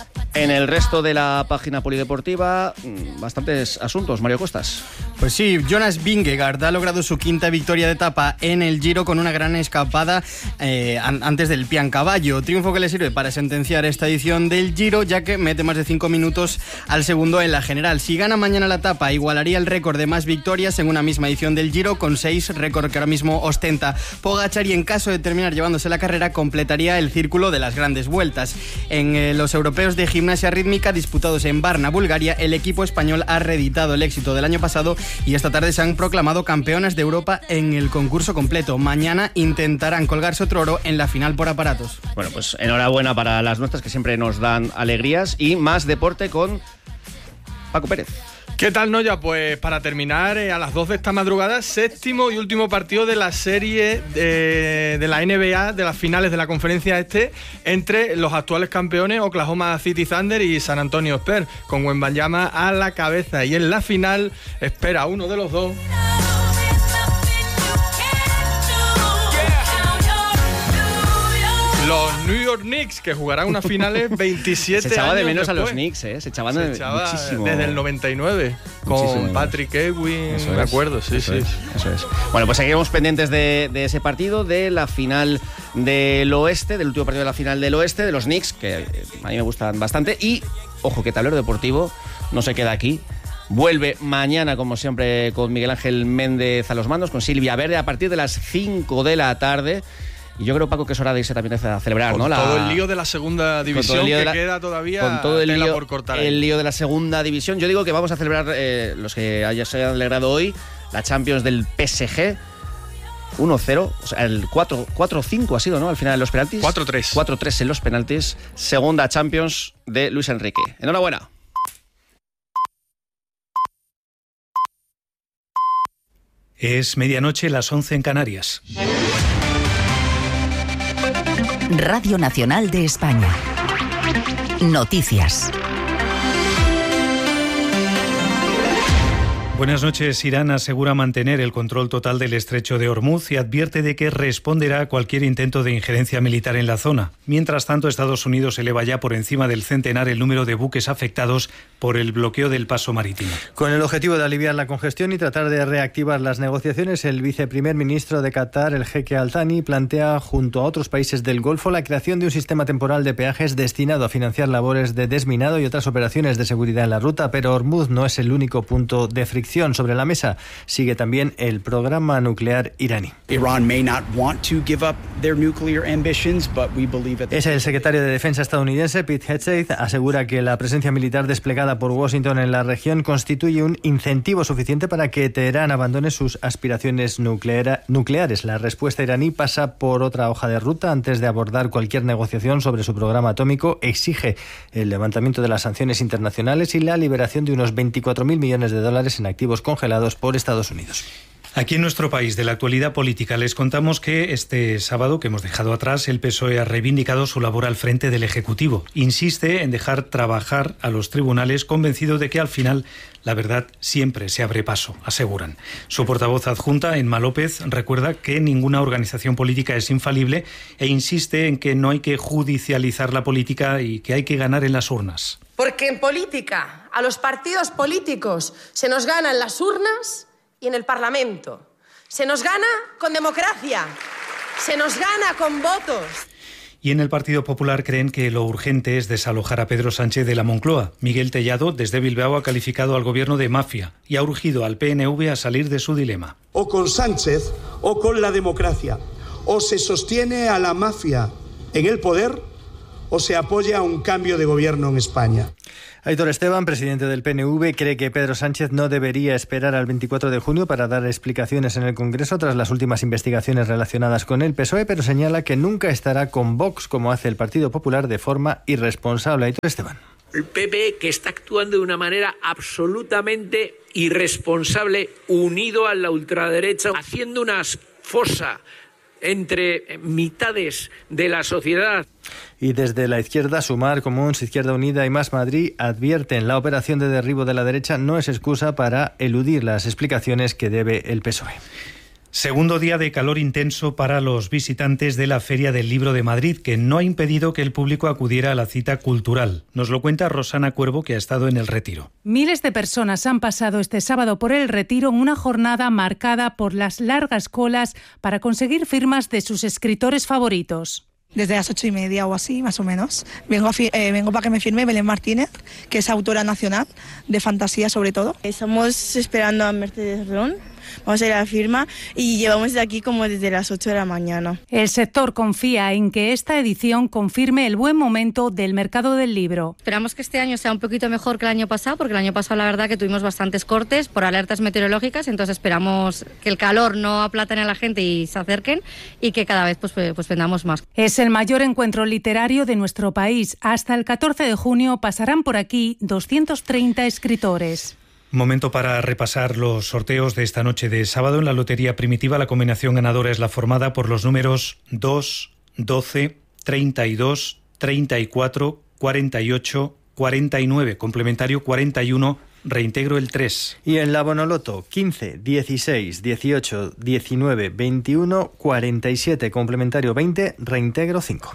en el resto de la página polideportiva, bastantes asuntos. Mario Costas. Pues sí, Jonas Vingegaard ha logrado su quinta victoria de etapa en el Giro con una gran escapada eh, an- antes del Piancavallo. Triunfo que le sirve para sentenciar esta edición del Giro, ya que mete más de cinco minutos al segundo en la general. Si gana mañana la etapa, igualaría el récord de más victorias en una misma edición del Giro, con seis, récord que ahora mismo ostenta Pogačar, y en caso de terminar llevándose la carrera, completaría el círculo de las grandes vueltas. En eh, los europeos de gimnasia rítmica disputados en Varna, Bulgaria, el equipo español ha reeditado el éxito del año pasado y esta tarde se han proclamado campeonas de Europa en el concurso completo. Mañana intentarán colgarse otro oro en la final por aparatos. Bueno, pues enhorabuena para las nuestras, que siempre nos dan alegrías. Y más deporte con Paco Pérez. ¿Qué tal, Noya? Pues para terminar, eh, a las dos de esta madrugada, séptimo y último partido de la serie de, de la N B A, de las finales de la conferencia este, entre los actuales campeones Oklahoma City Thunder y San Antonio Spurs, con Wembanyama a la cabeza. Y en la final espera uno de los dos. Los New York Knicks, que jugarán unas finales veintisiete años. Se echaba de menos después. a los Knicks, ¿eh? Se echaban Se de echaba muchísimo. desde el noventa y nueve, Muchísimo. con Patrick Ewing, Eso me es, acuerdo, sí, eso sí. Es, eso es. Bueno, pues seguiremos pendientes de, de ese partido, de la final del oeste, del último partido de la final del oeste, de los Knicks, que a mí me gustan bastante. Y, ojo, que Tablero Deportivo no se queda aquí. Vuelve mañana, como siempre, con Miguel Ángel Méndez a los mandos, con Silvia Verde, a partir de las cinco de la tarde. Y yo creo, Paco, que es hora de irse también a celebrar, con ¿no? La... todo el lío de la segunda división que la... queda todavía, con todo el tela lío, por cortar. El lío de la segunda división. Yo digo que vamos a celebrar, eh, los que haya, se hayan alegrado hoy, la Champions del P S G. uno cero, o sea, el cuatro cinco ha sido, ¿no? Al final de los penaltis. cuatro tres. cuatro tres en los penaltis. Segunda Champions de Luis Enrique. Enhorabuena. Es medianoche, las once en Canarias. Radio Nacional de España. Noticias. Buenas noches. Irán asegura mantener el control total del estrecho de Hormuz y advierte de que responderá a cualquier intento de injerencia militar en la zona. Mientras tanto, Estados Unidos eleva ya por encima del centenar el número de buques afectados por el bloqueo del paso marítimo. Con el objetivo de aliviar la congestión y tratar de reactivar las negociaciones, el viceprimer ministro de Qatar, el jeque Al Thani, plantea junto a otros países del Golfo la creación de un sistema temporal de peajes destinado a financiar labores de desminado y otras operaciones de seguridad en la ruta, pero Hormuz no es el único punto de fricción. Sobre la mesa sigue también el programa nuclear iraní. Es el secretario de Defensa estadounidense, Pete Hegseth, asegura que la presencia militar desplegada por Washington en la región constituye un incentivo suficiente para que Teherán abandone sus aspiraciones nuclear, nucleares. La respuesta iraní pasa por otra hoja de ruta. Antes de abordar cualquier negociación sobre su programa atómico, exige el levantamiento de las sanciones internacionales y la liberación de unos veinticuatro mil millones de dólares en activos activos congelados por Estados Unidos. Aquí en nuestro país, de la actualidad política, les contamos que este sábado que hemos dejado atrás, el P S O E ha reivindicado su labor al frente del Ejecutivo. Insiste en dejar trabajar a los tribunales, convencido de que al final la verdad siempre se abre paso, aseguran. Su portavoz adjunta, Emma López, recuerda que ninguna organización política es infalible e insiste en que no hay que judicializar la política y que hay que ganar en las urnas. Porque en política, a los partidos políticos se nos gana en las urnas y en el Parlamento. Se nos gana con democracia, se nos gana con votos. Y en el Partido Popular creen que lo urgente es desalojar a Pedro Sánchez de la Moncloa. Miguel Tellado, desde Bilbao, ha calificado al gobierno de mafia y ha urgido al P N V a salir de su dilema. O con Sánchez o con la democracia. O se sostiene a la mafia en el poder o se apoya un cambio de gobierno en España. Aitor Esteban, presidente del P N V, cree que Pedro Sánchez no debería esperar al veinticuatro de junio para dar explicaciones en el Congreso tras las últimas investigaciones relacionadas con el P S O E, pero señala que nunca estará con Vox como hace el Partido Popular de forma irresponsable. Aitor Esteban. El P P, que está actuando de una manera absolutamente irresponsable, unido a la ultraderecha, haciendo una fosa entre mitades de la sociedad. Y desde la izquierda, Sumar, Comuns, Izquierda Unida y Más Madrid advierten la operación de derribo de la derecha no es excusa para eludir las explicaciones que debe el P S O E. Segundo día de calor intenso para los visitantes de la Feria del Libro de Madrid, que no ha impedido que el público acudiera a la cita cultural. Nos lo cuenta Rosana Cuervo, que ha estado en el Retiro. Miles de personas han pasado este sábado por el Retiro en una jornada marcada por las largas colas para conseguir firmas de sus escritores favoritos. Desde las ocho y media o así, más o menos. Vengo, a fi- eh, vengo para que me firme Belén Martínez, que es autora nacional de fantasía sobre todo. Estamos esperando a Mercedes Ron. Vamos a ir a la firma y llevamos de aquí como desde las ocho de la mañana. El sector confía en que esta edición confirme el buen momento del mercado del libro. Esperamos que este año sea un poquito mejor que el año pasado, porque el año pasado la verdad que tuvimos bastantes cortes por alertas meteorológicas, entonces esperamos que el calor no aplatane a la gente y se acerquen y que cada vez pues, pues vendamos más. Es el mayor encuentro literario de nuestro país. Hasta el catorce de junio pasarán por aquí doscientos treinta escritores. Momento para repasar los sorteos de esta noche de sábado. En la Lotería Primitiva, la combinación ganadora es la formada por los números dos, doce, treinta y dos, treinta y cuatro, cuarenta y ocho, cuarenta y nueve, complementario cuarenta y uno, reintegro el tres. Y en la Bonoloto, quince, dieciséis, dieciocho, diecinueve, veintiuno, cuarenta y siete, complementario veinte, reintegro cinco.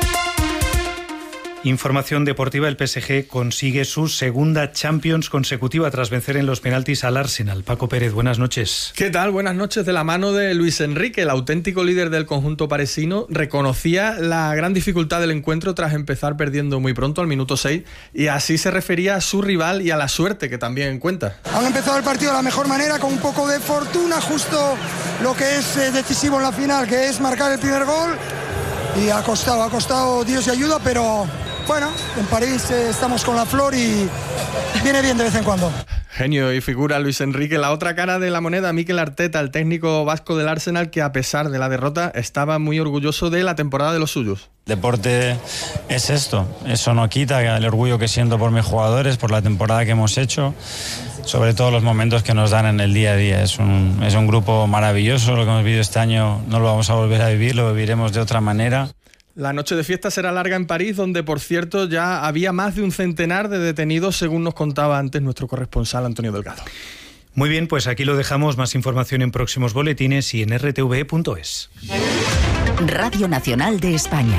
Información deportiva, el P S G consigue su segunda Champions consecutiva tras vencer en los penaltis al Arsenal. Paco Pérez, buenas noches. ¿Qué tal? Buenas noches. De la mano de Luis Enrique, el auténtico líder del conjunto parisino, reconocía la gran dificultad del encuentro tras empezar perdiendo muy pronto al minuto seis, y así se refería a su rival y a la suerte que también cuenta. Han empezado el partido de la mejor manera, con un poco de fortuna, justo lo que es eh, decisivo en la final, que es marcar el primer gol, y ha costado, ha costado Dios y ayuda, pero bueno, en París eh, estamos con la flor y viene bien de vez en cuando. Genio y figura Luis Enrique. La otra cara de la moneda, Mikel Arteta, el técnico vasco del Arsenal, que a pesar de la derrota estaba muy orgulloso de la temporada de los suyos. Deporte es esto, eso no quita el orgullo que siento por mis jugadores, por la temporada que hemos hecho, sobre todo los momentos que nos dan en el día a día. Es un, es un grupo maravilloso, lo que hemos vivido este año no lo vamos a volver a vivir, lo viviremos de otra manera. La noche de fiesta será larga en París, donde, por cierto, ya había más de un centenar de detenidos, según nos contaba antes nuestro corresponsal Antonio Delgado. Muy bien, pues aquí lo dejamos. Más información en próximos boletines y en r t v punto es. Radio Nacional de España.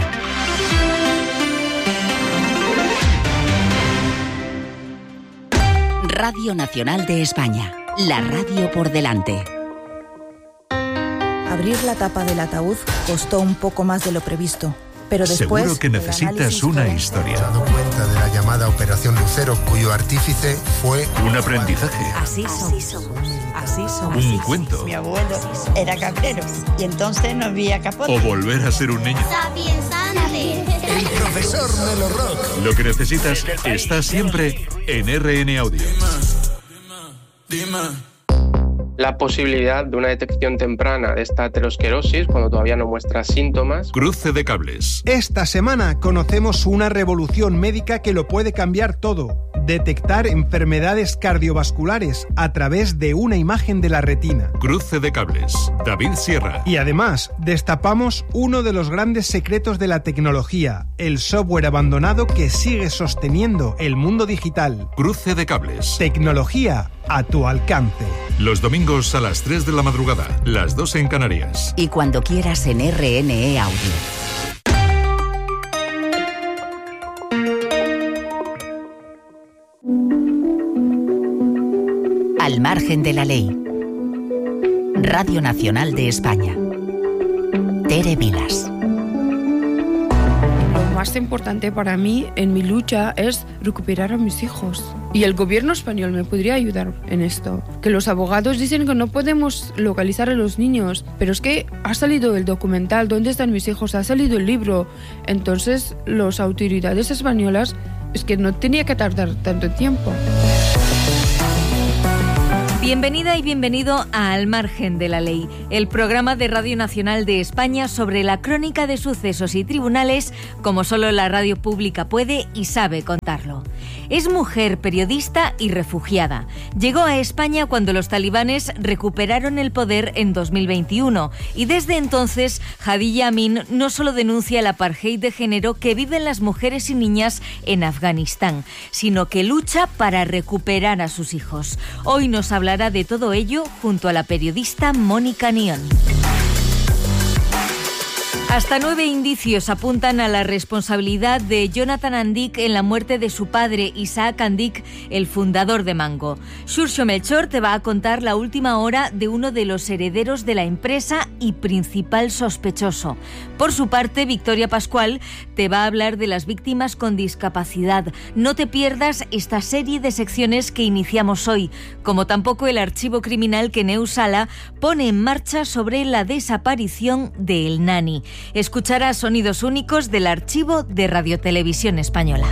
Radio Nacional de España. La radio por delante. Abrir la tapa del ataúd costó un poco más de lo previsto, pero después... Seguro que necesitas una historia. Se ha dado cuenta de la llamada Operación Lucero, cuyo artífice fue... Un aprendizaje. Así somos. Así somos. Un cuento. Mi abuelo era cabrero y entonces no había capote. O volver a ser un niño. El profesor Melo Rock. Lo que necesitas está siempre en R N Audio. Dime, dime. La posibilidad de una detección temprana de esta aterosclerosis cuando todavía no muestra síntomas. Cruce de cables. Esta semana conocemos una revolución médica que lo puede cambiar todo. detectar enfermedades cardiovasculares a través de una imagen de la retina. Cruce de cables. David Sierra. Y además, destapamos uno de los grandes secretos de la tecnología, el software abandonado que sigue sosteniendo el mundo digital. Cruce de cables. Tecnología a tu alcance. Los domingos a las tres de la madrugada, las dos en Canarias. Y cuando quieras en R N E Audio. Al margen de la ley. Radio Nacional de España. Tere Vilas. Lo más importante para mí en mi lucha es recuperar a mis hijos. Y el gobierno español me podría ayudar en esto. Que los abogados dicen que no podemos localizar a los niños, pero es que ha salido el documental ¿Dónde están mis hijos? Ha salido el libro. Entonces, las autoridades españolas es que no tenía que tardar tanto tiempo. Bienvenida y bienvenido a Al Margen de la Ley, el programa de Radio Nacional de España sobre la crónica de sucesos y tribunales como solo la radio pública puede y sabe contarlo. Es mujer, periodista y refugiada. Llegó a España cuando los talibanes recuperaron el poder en dos mil veintiuno y desde entonces Hadija Amin no solo denuncia el apartheid de género que viven las mujeres y niñas en Afganistán, sino que lucha para recuperar a sus hijos. Hoy nos hablará de todo ello junto a la periodista Mónica Nión. Hasta nueve indicios apuntan a la responsabilidad de Jonathan Andic en la muerte de su padre, Isaac Andic, el fundador de Mango. Xurxo Melchor te va a contar la última hora de uno de los herederos de la empresa y principal sospechoso. Por su parte, Victoria Pascual te va a hablar de las víctimas con discapacidad. No te pierdas esta serie de secciones que iniciamos hoy, como tampoco el archivo criminal que Neus Sala pone en marcha sobre la desaparición de El Nani. Escucharás sonidos únicos del archivo de Radiotelevisión Española.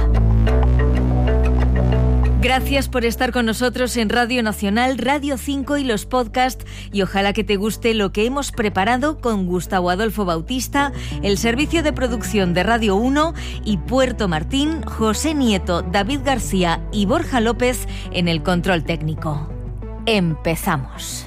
Gracias por estar con nosotros en Radio Nacional, Radio cinco y los podcasts, y ojalá que te guste lo que hemos preparado con Gustavo Adolfo Bautista, el servicio de producción de Radio uno y Puerto Martín, José Nieto, David García y Borja López en el control técnico. Empezamos.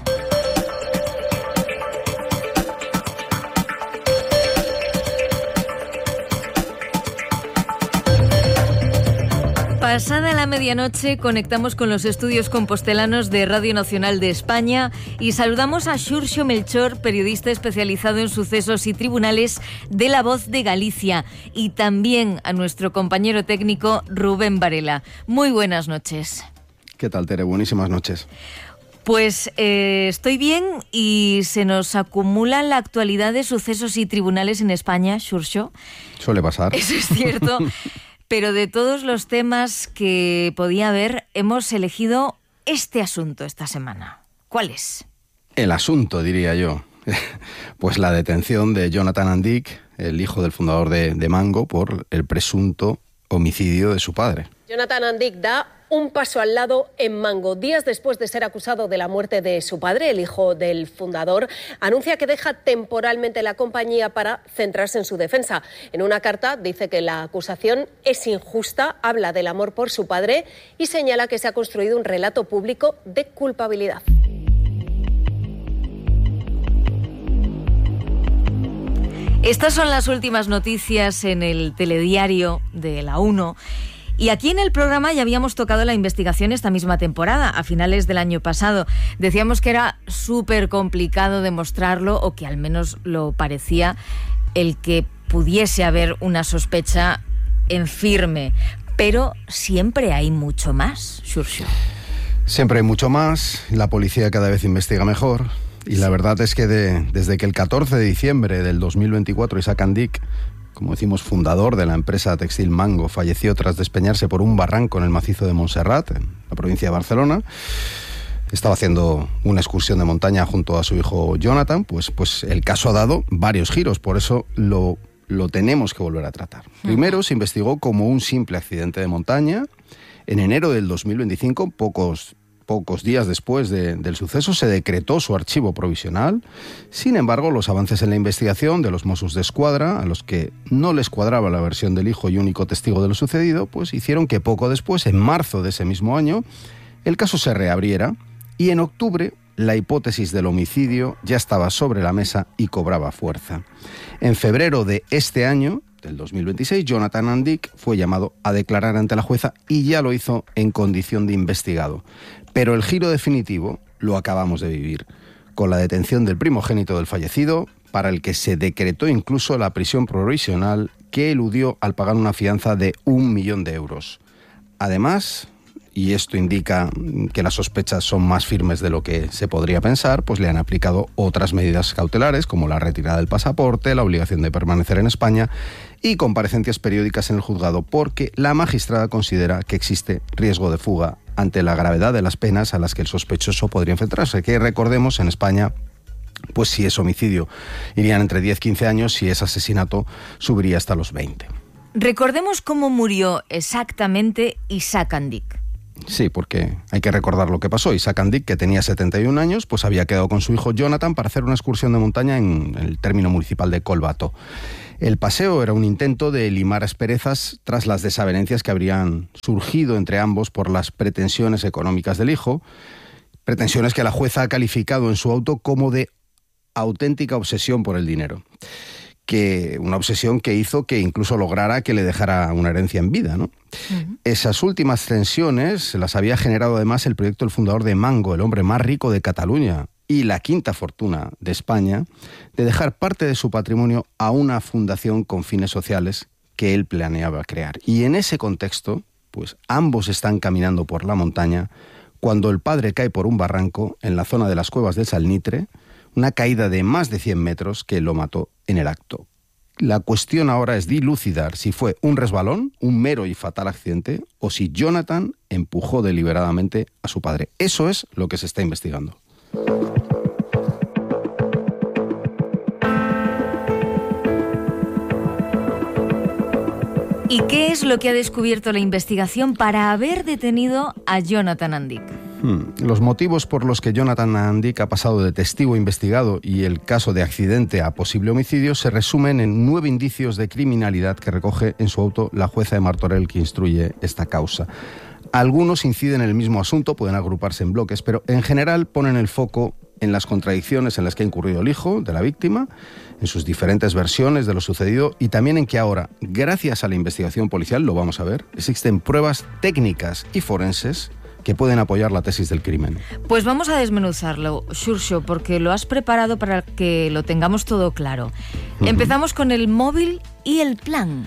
Pasada la medianoche, conectamos con los estudios compostelanos de Radio Nacional de España y saludamos a Xurxo Melchor, periodista especializado en sucesos y tribunales de La Voz de Galicia, y también a nuestro compañero técnico Rubén Varela. Muy buenas noches. ¿Qué tal, Tere? Buenísimas noches. Pues eh, estoy bien y se nos acumula la actualidad de sucesos y tribunales en España, Xurxo. Suele pasar. Eso es cierto. Pero de todos los temas que podía haber, hemos elegido este asunto esta semana. ¿Cuál es? El asunto, diría yo. Pues la detención de Jonathan Andic, el hijo del fundador de, de Mango, por el presunto homicidio de su padre. Jonathan Andic da un paso al lado en Mango. Días después de ser acusado de la muerte de su padre, el hijo del fundador, anuncia que deja temporalmente la compañía para centrarse en su defensa. En una carta dice que la acusación es injusta, habla del amor por su padre y señala que se ha construido un relato público de culpabilidad. Estas son las últimas noticias en el telediario de la uno. Y aquí en el programa ya habíamos tocado la investigación esta misma temporada, a finales del año pasado. Decíamos que era súper complicado demostrarlo, o que al menos lo parecía, el que pudiese haber una sospecha en firme. Pero siempre hay mucho más, Xurxo. Siempre hay mucho más, la policía cada vez investiga mejor. Y la verdad es que de, desde que el catorce de diciembre del dos mil veinticuatro Isaac Andic, como decimos, fundador de la empresa textil Mango, falleció tras despeñarse por un barranco en el macizo de Montserrat, en la provincia de Barcelona. Estaba haciendo una excursión de montaña junto a su hijo Jonathan, pues, pues el caso ha dado varios giros, por eso lo, lo tenemos que volver a tratar. Primero se investigó como un simple accidente de montaña. En enero del dos mil veinticinco, pocos pocos días después de, del suceso, se decretó su archivo provisional. Sin embargo, los avances en la investigación de los Mossos d'Esquadra, a los que no les cuadraba la versión del hijo y único testigo de lo sucedido, pues hicieron que poco después, en marzo de ese mismo año, el caso se reabriera y en octubre la hipótesis del homicidio ya estaba sobre la mesa y cobraba fuerza. En febrero de este año, del dos mil veintiséis, Jonathan Andic fue llamado a declarar ante la jueza y ya lo hizo en condición de investigado. Pero el giro definitivo lo acabamos de vivir, con la detención del primogénito del fallecido, para el que se decretó incluso la prisión provisional, que eludió al pagar una fianza de un millón de euros. Además, y esto indica que las sospechas son más firmes de lo que se podría pensar, pues le han aplicado otras medidas cautelares, como la retirada del pasaporte, la obligación de permanecer en España y comparecencias periódicas en el juzgado, porque la magistrada considera que existe riesgo de fuga ante la gravedad de las penas a las que el sospechoso podría enfrentarse, que recordemos, en España, pues si es homicidio irían entre diez a quince años, si es asesinato subiría hasta los veinte. Recordemos cómo murió exactamente Isaac Andic. Sí, porque hay que recordar lo que pasó. Isaac Andic, que tenía setenta y un años, pues había quedado con su hijo Jonathan para hacer una excursión de montaña en el término municipal de Colbato. El paseo era un intento de limar asperezas tras las desavenencias que habrían surgido entre ambos por las pretensiones económicas del hijo, pretensiones que la jueza ha calificado en su auto como de auténtica obsesión por el dinero. Que una obsesión que hizo que incluso lograra que le dejara una herencia en vida, ¿no? Uh-huh. Esas últimas tensiones las había generado además el proyecto del fundador de Mango, el hombre más rico de Cataluña y la quinta fortuna de España, de dejar parte de su patrimonio a una fundación con fines sociales que él planeaba crear. Y en ese contexto, pues ambos están caminando por la montaña cuando el padre cae por un barranco en la zona de las Cuevas del Salnitre, una caída de más de cien metros que lo mató en el acto. La cuestión ahora es dilucidar si fue un resbalón, un mero y fatal accidente, o si Jonathan empujó deliberadamente a su padre. Eso es lo que se está investigando. ¿Y qué es lo que ha descubierto la investigación para haber detenido a Jonathan Andic? Hmm. Los motivos por los que Jonathan Andic ha pasado de testigo investigado y el caso de accidente a posible homicidio se resumen en nueve indicios de criminalidad que recoge en su auto la jueza de Martorell que instruye esta causa. Algunos inciden en el mismo asunto, pueden agruparse en bloques, pero en general ponen el foco en las contradicciones en las que ha incurrido el hijo de la víctima, en sus diferentes versiones de lo sucedido y también en que ahora, gracias a la investigación policial, lo vamos a ver, existen pruebas técnicas y forenses que pueden apoyar la tesis del crimen. Pues vamos a desmenuzarlo, Xurxo, porque lo has preparado para que lo tengamos todo claro. Uh-huh. Empezamos con el móvil y el plan.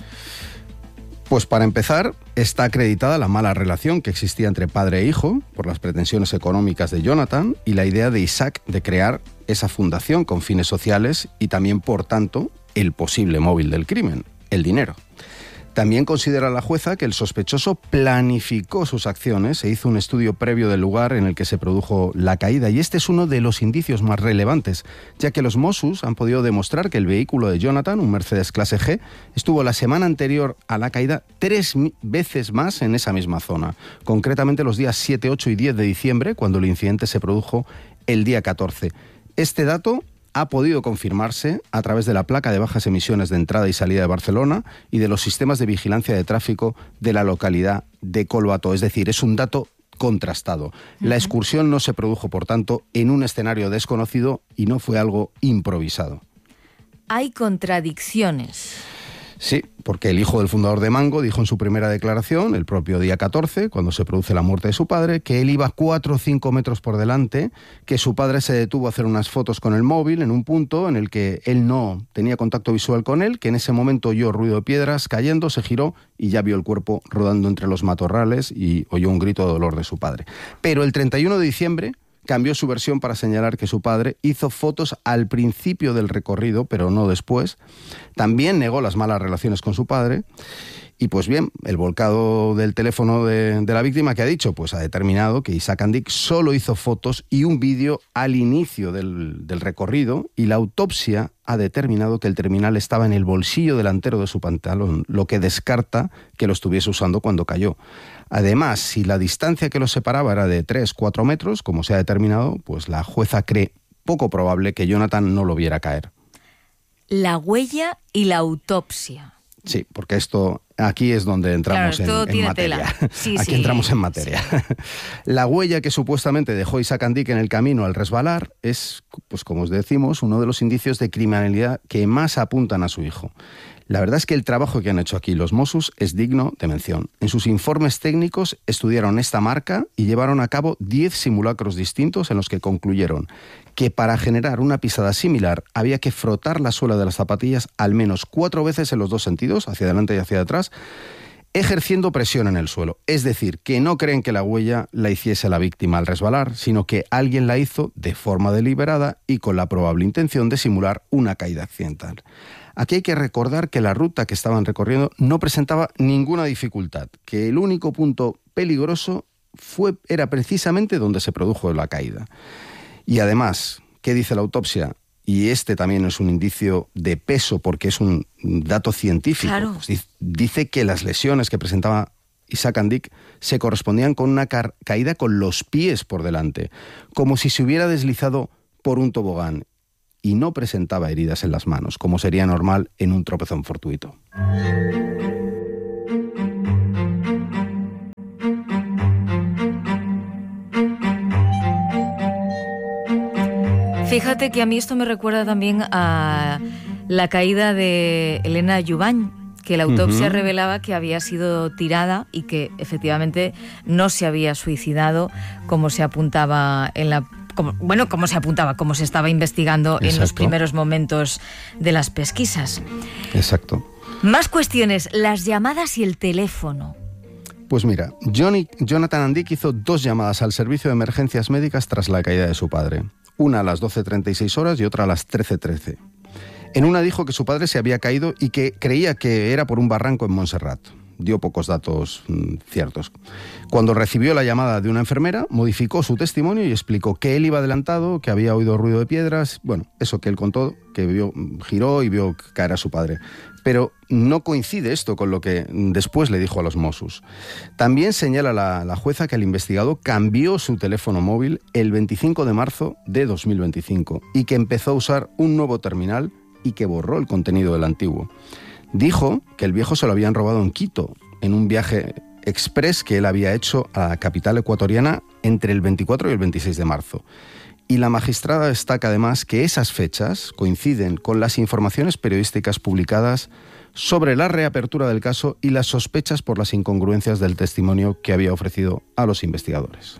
Pues para empezar, está acreditada la mala relación que existía entre padre e hijo por las pretensiones económicas de Jonathan y la idea de Isaac de crear esa fundación con fines sociales y también, por tanto, el posible móvil del crimen, el dinero. También considera la jueza que el sospechoso planificó sus acciones e hizo un estudio previo del lugar en el que se produjo la caída. Y este es uno de los indicios más relevantes, ya que los Mossos han podido demostrar que el vehículo de Jonathan, un Mercedes clase G, estuvo la semana anterior a la caída tres veces más en esa misma zona. Concretamente los días siete, ocho y diez de diciembre, cuando el incidente se produjo el día catorce. Este dato ha podido confirmarse a través de la placa de bajas emisiones de entrada y salida de Barcelona y de los sistemas de vigilancia de tráfico de la localidad de Colbato. Es decir, es un dato contrastado. Uh-huh. La excursión no se produjo, por tanto, en un escenario desconocido y no fue algo improvisado. Hay contradicciones. Sí, porque el hijo del fundador de Mango dijo en su primera declaración, el propio día catorce, cuando se produce la muerte de su padre, que él iba cuatro o cinco metros por delante, que su padre se detuvo a hacer unas fotos con el móvil en un punto en el que él no tenía contacto visual con él, que en ese momento oyó ruido de piedras cayendo, se giró y ya vio el cuerpo rodando entre los matorrales y oyó un grito de dolor de su padre. Pero el treinta y uno de diciembre cambió su versión para señalar que su padre hizo fotos al principio del recorrido, pero no después. También negó las malas relaciones con su padre Y pues bien, el volcado del teléfono de, de la víctima, ¿qué ha dicho? Pues ha determinado que Isaac Andic solo hizo fotos y un vídeo al inicio del, del recorrido, y la autopsia ha determinado que el terminal estaba en el bolsillo delantero de su pantalón, lo que descarta que lo estuviese usando cuando cayó. Además, si la distancia que los separaba era de tres a cuatro metros, como se ha determinado, pues la jueza cree poco probable que Jonathan no lo viera caer. La huella y la autopsia. Sí, porque esto aquí es donde entramos claro, en, en materia. Sí, aquí sí, entramos en materia. Sí. La huella que supuestamente dejó Isaac Andic en el camino al resbalar es, pues como os decimos, uno de los indicios de criminalidad que más apuntan a su hijo. La verdad es que el trabajo que han hecho aquí los Mossos es digno de mención. En sus informes técnicos estudiaron esta marca y llevaron a cabo diez simulacros distintos en los que concluyeron que para generar una pisada similar había que frotar la suela de las zapatillas al menos cuatro veces en los dos sentidos, hacia adelante y hacia atrás, ejerciendo presión en el suelo. Es decir, que no creen que la huella la hiciese la víctima al resbalar, sino que alguien la hizo de forma deliberada y con la probable intención de simular una caída accidental. Aquí hay que recordar que la ruta que estaban recorriendo no presentaba ninguna dificultad, que el único punto peligroso fue, era precisamente donde se produjo la caída. Y además, ¿qué dice la autopsia? Y este también es un indicio de peso porque es un dato científico. Claro. Pues dice que las lesiones que presentaba Isaac Andic se correspondían con una ca- caída con los pies por delante, como si se hubiera deslizado por un tobogán, y no presentaba heridas en las manos, como sería normal en un tropezón fortuito. Fíjate que a mí esto me recuerda también a la caída de Elena Jubany, que la autopsia uh-huh. revelaba que había sido tirada y que efectivamente no se había suicidado como se apuntaba en la... Como, bueno, como se apuntaba, como se estaba investigando Exacto. en los primeros momentos de las pesquisas. Exacto. Más cuestiones, las llamadas y el teléfono. Pues mira, Johnny, Jonathan Andic hizo dos llamadas al servicio de emergencias médicas tras la caída de su padre. Una a las doce treinta y seis horas y otra a las trece trece. En una dijo que su padre se había caído y que creía que era por un barranco en Montserrat. Dio pocos datos mmm, ciertos. Cuando recibió la llamada de una enfermera, modificó su testimonio y explicó que él iba adelantado, que había oído ruido de piedras, bueno, eso que él contó, que vio, giró y vio caer a su padre. Pero no coincide esto con lo que después le dijo a los Mossos. También señala la, la jueza que el investigado cambió su teléfono móvil el veinticinco de marzo de dos mil veinticinco y que empezó a usar un nuevo terminal y que borró el contenido del antiguo. Dijo que el viejo se lo habían robado en Quito, en un viaje express que él había hecho a la capital ecuatoriana entre el veinticuatro y el veintiséis de marzo. Y la magistrada destaca además que esas fechas coinciden con las informaciones periodísticas publicadas sobre la reapertura del caso y las sospechas por las incongruencias del testimonio que había ofrecido a los investigadores.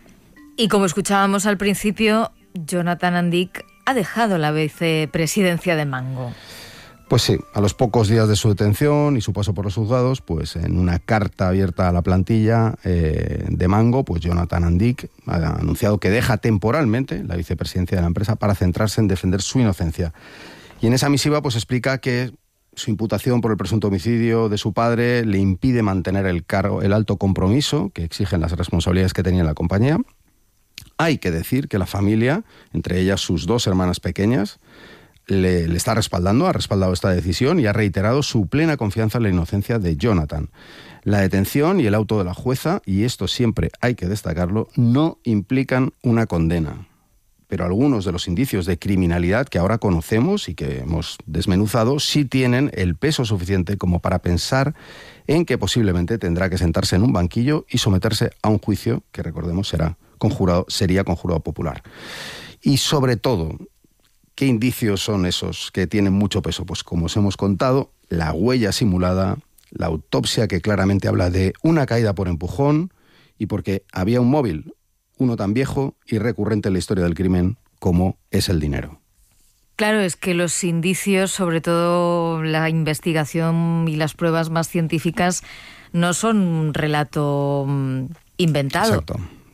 Y como escuchábamos al principio, Jonathan Andic ha dejado la vicepresidencia de Mango. Pues sí, a los pocos días de su detención y su paso por los juzgados, pues en una carta abierta a la plantilla eh, de Mango, pues Jonathan Andic ha anunciado que deja temporalmente la vicepresidencia de la empresa para centrarse en defender su inocencia. Y en esa misiva pues explica que su imputación por el presunto homicidio de su padre le impide mantener el cargo, el alto compromiso que exigen las responsabilidades que tenía en la compañía. Hay que decir que la familia, entre ellas sus dos hermanas pequeñas, Le, le está respaldando, ha respaldado esta decisión y ha reiterado su plena confianza en la inocencia de Jonathan. La detención y el auto de la jueza, y esto siempre hay que destacarlo, no implican una condena. Pero algunos de los indicios de criminalidad que ahora conocemos y que hemos desmenuzado sí tienen el peso suficiente como para pensar en que posiblemente tendrá que sentarse en un banquillo y someterse a un juicio que, recordemos, será conjurado, sería conjurado popular. Y sobre todo, ¿qué indicios son esos que tienen mucho peso? Pues como os hemos contado, la huella simulada, la autopsia que claramente habla de una caída por empujón y porque había un móvil, uno tan viejo y recurrente en la historia del crimen como es el dinero. Claro, es que los indicios, sobre todo la investigación y las pruebas más científicas, no son un relato inventado. Exacto.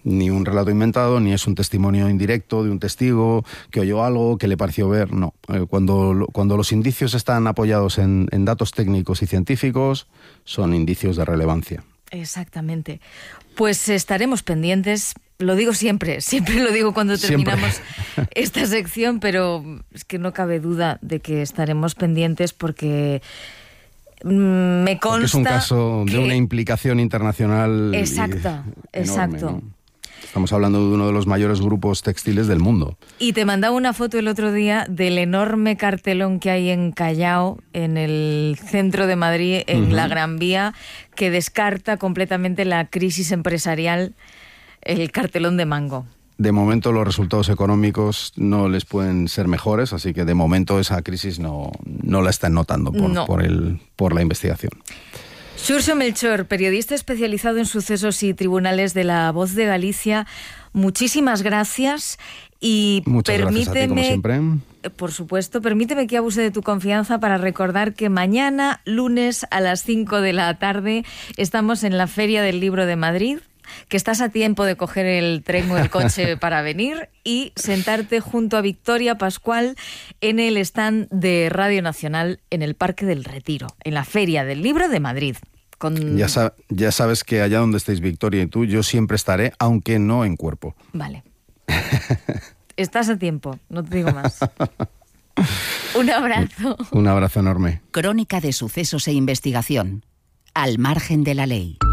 Ni un relato inventado, ni es un testimonio indirecto de un testigo que oyó algo, que le pareció ver. No. Eh, cuando, cuando los indicios están apoyados en, en datos técnicos y científicos, son indicios de relevancia. Exactamente. Pues estaremos pendientes. Lo digo siempre, siempre lo digo cuando terminamos siempre. esta sección, pero es que no cabe duda de que estaremos pendientes porque me consta porque es un caso que... de una implicación internacional. Exacto, y... exacto. enorme, ¿no? Estamos hablando de uno de los mayores grupos textiles del mundo. Y te mandaba una foto el otro día del enorme cartelón que hay en Callao, en el centro de Madrid, en uh-huh. la Gran Vía, que descarta completamente la crisis empresarial, el cartelón de Mango. De momento los resultados económicos no les pueden ser mejores, así que de momento esa crisis no, no la están notando por, no. por, el, por la investigación. Xurxo Melchor, periodista especializado en sucesos y tribunales de La Voz de Galicia, muchísimas gracias y Muchas permíteme, gracias a ti, como siempre. Por supuesto, permíteme que abuse de tu confianza para recordar que mañana, lunes a las cinco de la tarde, estamos en la Feria del Libro de Madrid, que estás a tiempo de coger el tren o el coche para venir y sentarte junto a Victoria Pascual en el stand de Radio Nacional en el Parque del Retiro, en la Feria del Libro de Madrid. Con... Ya, sa- ya sabes que allá donde estéis Victoria y tú, yo siempre estaré, aunque no en cuerpo. Vale. Estás a tiempo, no te digo más. Un abrazo. Un abrazo enorme. Crónica de sucesos e investigación. Al margen de la ley.